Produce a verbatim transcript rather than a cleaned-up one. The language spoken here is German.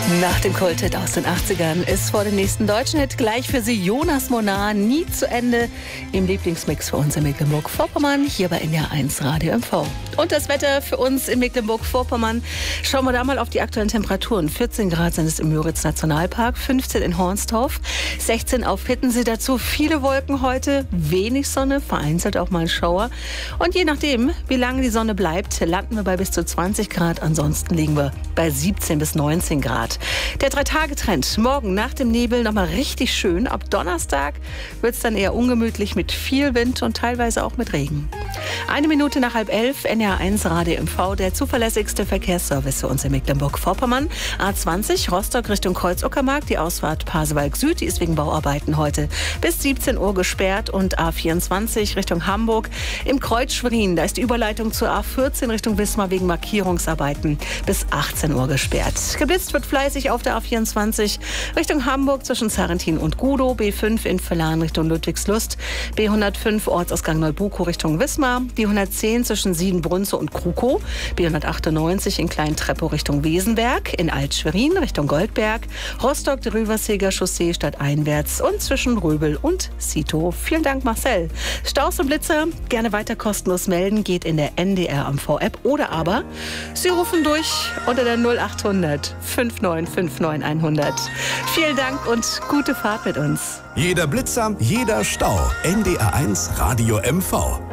Nach dem Kulthit aus den achtzigern ist vor dem nächsten deutschen Hit gleich für Sie Jonas Monar nie zu Ende im Lieblingsmix für uns in Mecklenburg-Vorpommern, hier bei N D R eins Radio M V. Und das Wetter für uns in Mecklenburg-Vorpommern. Schauen wir da mal auf die aktuellen Temperaturen. vierzehn Grad sind es im Müritz-Nationalpark, fünfzehn in Hornstorf, sechzehn auf Hittensee. Dazu viele Wolken heute, wenig Sonne, vereinzelt auch mal ein Schauer. Und je nachdem, wie lange die Sonne bleibt, landen wir bei bis zu zwanzig Grad. Ansonsten liegen wir bei siebzehn bis neunzehn Grad. Der Drei-Tage-Trend. Morgen nach dem Nebel nochmal richtig schön. Ab Donnerstag wird es dann eher ungemütlich mit viel Wind und teilweise auch mit Regen. Eine Minute nach halb elf, N D R eins Radio M V, der zuverlässigste Verkehrsservice für uns in Mecklenburg-Vorpommern. A zwanzig, Rostock Richtung Kreuz-Uckermark, die Ausfahrt Pasewalk Süd, die ist wegen Bauarbeiten heute bis siebzehn Uhr gesperrt. Und A vierundzwanzig Richtung Hamburg im Kreuz Schwerin, da ist die Überleitung zur A vierzehn Richtung Wismar wegen Markierungsarbeiten bis achtzehn Uhr gesperrt. Geblitzt wird fleißig auf der A vierundzwanzig Richtung Hamburg zwischen Sarrentin und Gudow, B fünf in Verlan Richtung Ludwigslust, B hundertfünf Ortsausgang Neubukow Richtung Wismar, B hundertzehn zwischen Siedenbrunze und Krukow, B hundertachtundneunzig in Klein-Treppow Richtung Wesenberg, in Alt-Schwerin Richtung Goldberg, Rostock die Rüverseger Chaussee stadteinwärts und zwischen Röbel und Sito. Vielen Dank, Marcel. Staus und Blitzer gerne weiter kostenlos melden, geht in der N D R M V-App oder aber Sie rufen durch unter der null achthundert neunundfünfzig neunundfünfzig hundert. Vielen Dank und gute Fahrt mit uns. Jeder Blitzer, jeder Stau. N D R eins Radio M V.